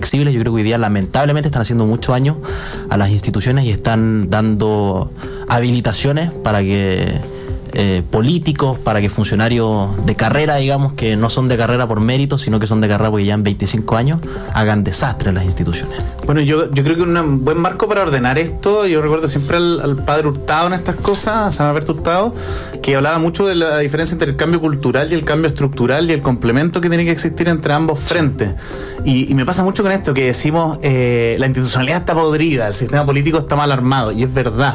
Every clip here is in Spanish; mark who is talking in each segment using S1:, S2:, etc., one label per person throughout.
S1: flexibles. Yo creo que hoy día lamentablemente están haciendo mucho daño a las instituciones y están dando habilitaciones para que políticos, para que funcionarios de carrera, digamos, que no son de carrera por mérito, sino que son de carrera porque llevan 25 años, hagan desastre en las instituciones.
S2: Bueno, yo creo que un buen marco para ordenar esto, yo recuerdo siempre al padre Hurtado en estas cosas, a San Alberto Hurtado, que hablaba mucho de la diferencia entre el cambio cultural y el cambio estructural y el complemento que tiene que existir entre ambos frentes. Y me pasa mucho con esto, que decimos la institucionalidad está podrida, el sistema político está mal armado, y es verdad.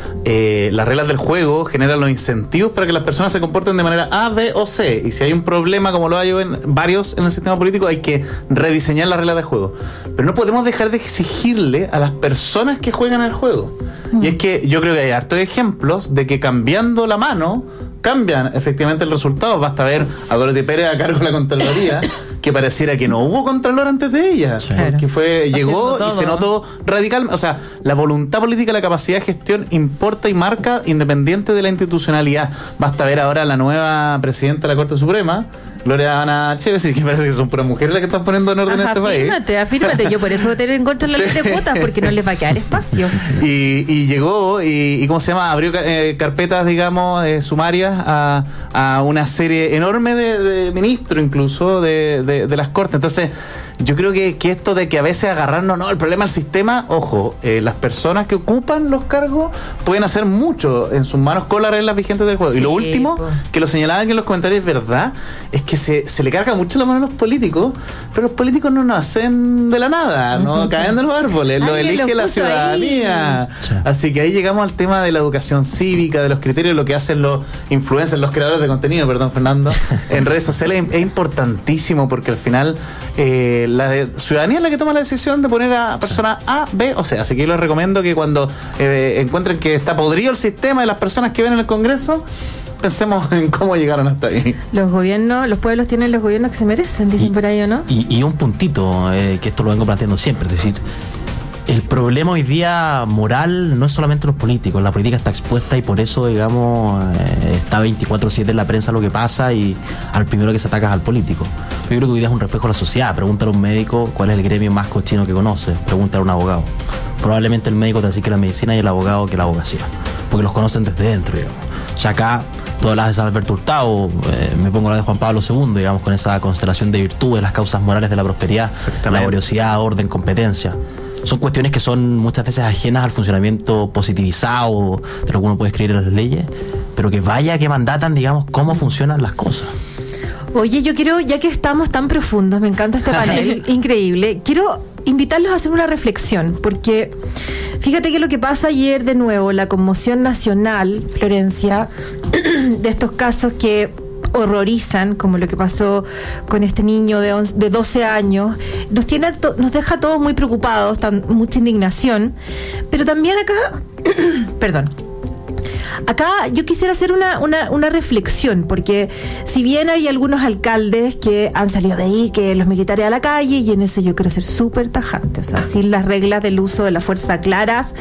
S2: Las reglas del juego generan los incentivos para que las personas se comporten de manera A, B o C, y si hay un problema como lo hay en varios en el sistema político, hay que rediseñar las reglas del juego, pero no podemos dejar de exigirle a las personas que juegan el juego. Y es que yo creo que hay hartos ejemplos de que cambiando la mano cambian efectivamente el resultado. Basta ver a Dorothy Pérez a cargo de la Contraloría, que pareciera que no hubo Contralor antes de ella,
S3: claro.
S2: Que llegó y se notó radical. O sea, la voluntad política, la capacidad de gestión importa y marca independiente de la institucionalidad. Basta ver ahora a la nueva presidenta de la Corte Suprema, Gloria Ana Chévez, que parece que son puras mujeres las que están poniendo en orden este país.
S3: Afírmate, yo por eso voté en contra de la ley de cuotas, porque no les va a quedar espacio.
S2: Y llegó y ¿cómo se llama? Abrió carpetas, digamos, sumarias a una serie enorme de ministros, incluso de las Cortes. Entonces, yo creo que esto de que a veces agarrarnos, no, el problema del sistema, ojo, las personas que ocupan los cargos pueden hacer mucho en sus manos con las reglas vigentes del juego. Sí, y lo último, que lo señalaban en los comentarios, es verdad, es que se le carga mucho la mano a los políticos, pero los políticos no nacen de la nada, no caen de los árboles, lo elige la ciudadanía. Sí. Así que ahí llegamos al tema de la educación cívica, de los criterios, lo que hacen los influencers, los creadores de contenido, perdón, Fernando, en redes sociales. Es importantísimo porque al final la ciudadanía es la que toma la decisión de poner a personas A, B o C. Así que yo les recomiendo que cuando encuentren que está podrido el sistema de las personas que ven en el Congreso, pensemos en cómo llegaron hasta ahí.
S3: Los pueblos tienen los gobiernos que se merecen, dicen por ahí, ¿o no?
S1: Y un puntito, que esto lo vengo planteando siempre, es decir, el problema hoy día moral no es solamente los políticos, la política está expuesta y por eso, digamos, está 24/7 en la prensa lo que pasa y al primero que se ataca es al político. Yo creo que hoy día es un reflejo de la sociedad. Pregúntale a un médico cuál es el gremio más cochino que conoce, pregúntale a un abogado. Probablemente el médico te dice que la medicina y el abogado que la abogacía, porque los conocen desde dentro, digamos. Ya acá, todas las de San Alberto Hurtado, me pongo la de Juan Pablo II, digamos, con esa constelación de virtudes, las causas morales de la prosperidad, laboriosidad, orden, competencia. Son cuestiones que son muchas veces ajenas al funcionamiento positivizado de lo que uno puede escribir en las leyes, pero que mandatan, digamos, cómo funcionan las cosas.
S3: Oye, yo quiero, ya que estamos tan profundos, me encanta este panel, increíble, quiero invitarlos a hacer una reflexión, porque fíjate que lo que pasa ayer de nuevo, la conmoción nacional, Florencia, de estos casos que horrorizan, como lo que pasó con este niño de 12 años, nos deja a todos muy preocupados, mucha indignación, pero también acá, perdón, acá yo quisiera hacer una reflexión, porque si bien hay algunos alcaldes que han salido de ahí, que los militares a la calle, y en eso yo quiero ser súper tajante, o sea, sin las reglas del uso de la fuerza claras,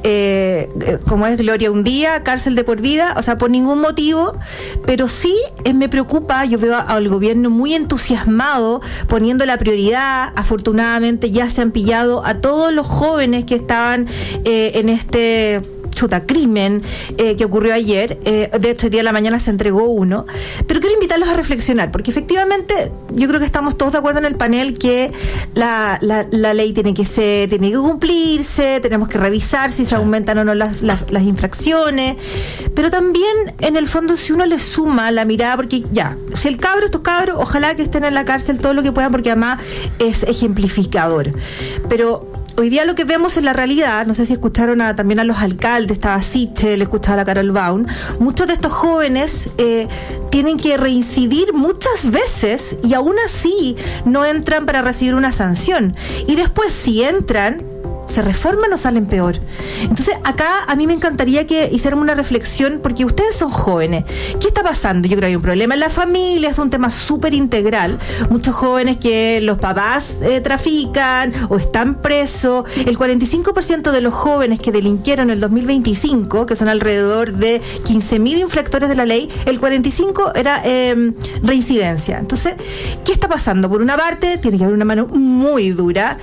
S3: como es gloria un día, cárcel de por vida, o sea, por ningún motivo, pero sí me preocupa, yo veo al gobierno muy entusiasmado, poniendo la prioridad. Afortunadamente ya se han pillado a todos los jóvenes que estaban en este crimen que ocurrió ayer. De hecho, el día de la mañana se entregó uno, pero quiero invitarlos a reflexionar, porque efectivamente yo creo que estamos todos de acuerdo en el panel que la ley tiene que cumplirse, tenemos que revisar si se aumentan o no las infracciones, pero también en el fondo, si uno le suma la mirada, porque ya, si el cabro, estos cabros, ojalá que estén en la cárcel todo lo que puedan, porque además es ejemplificador, pero hoy día lo que vemos en la realidad, no sé si escucharon también a los alcaldes, estaba Sichel, escuchaba a Carol Baum, muchos de estos jóvenes tienen que reincidir muchas veces y aún así no entran para recibir una sanción. Y después, si entran, ¿se reforman o salen peor? Entonces, acá a mí me encantaría que hiciéramos una reflexión, porque ustedes son jóvenes. ¿Qué está pasando? Yo creo que hay un problema en la familia, es un tema súper integral. Muchos jóvenes que los papás trafican o están presos. El 45% de los jóvenes que delinquieron en el 2025, que son alrededor de 15.000 infractores de la ley, el 45% era reincidencia. Entonces, ¿qué está pasando? Por una parte, tiene que haber una mano muy dura,